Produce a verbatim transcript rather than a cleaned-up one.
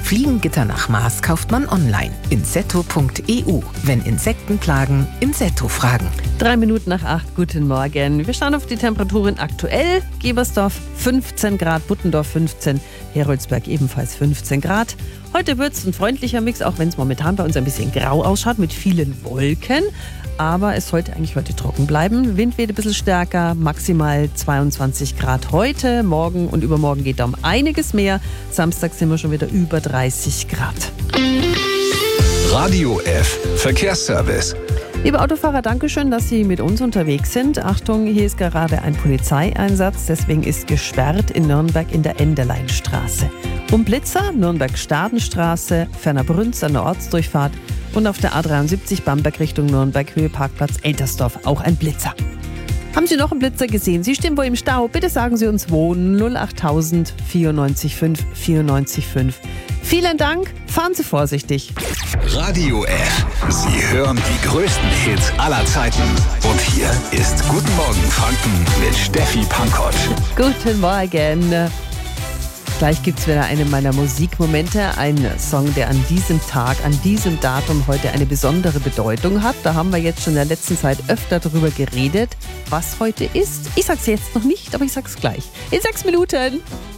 Fliegengitter nach Maß kauft man online. Insetto punkt e u. Wenn Insekten plagen, Insetto fragen. Drei Minuten nach acht, guten Morgen. Wir schauen auf die Temperaturen aktuell. Gebersdorf fünfzehn Grad, Buttendorf fünfzehn, Heroldsberg ebenfalls fünfzehn Grad. Heute wird es ein freundlicher Mix, auch wenn es momentan bei uns ein bisschen grau ausschaut mit vielen Wolken. Aber es sollte eigentlich heute trocken bleiben. Wind weht ein bisschen stärker, maximal zweiundzwanzig Grad heute. Morgen und übermorgen geht da um einiges mehr. Samstag sind wir schon wieder über dreißig Grad. Radio F Verkehrsservice. Liebe Autofahrer, danke schön, dass Sie mit uns unterwegs sind. Achtung, hier ist gerade ein Polizeieinsatz, deswegen ist gesperrt in Nürnberg in der Enderleinstraße. Um Blitzer, Nürnberg-Stadenstraße, Fernerbrünz an der Ortsdurchfahrt und auf der A dreiundsiebzig Bamberg Richtung Nürnberg, Höhe Parkplatz Eltersdorf, auch ein Blitzer. Haben Sie noch einen Blitzer gesehen? Sie stehen wohl im Stau? Bitte sagen Sie uns wo. null achttausend vierundneunzig fünf vierundneunzig fünf. Vielen Dank, fahren Sie vorsichtig. Radio F. Sie hören die größten Hits aller Zeiten. Und hier ist Guten Morgen Franken mit Steffi Pankott. Guten Morgen. Gleich gibt es wieder eine meiner Musikmomente, ein Song, der an diesem Tag, an diesem Datum heute eine besondere Bedeutung hat. Da haben wir jetzt schon in der letzten Zeit öfter darüber geredet, was heute ist. Ich sag's jetzt noch nicht, aber ich sag's gleich. In sechs Minuten.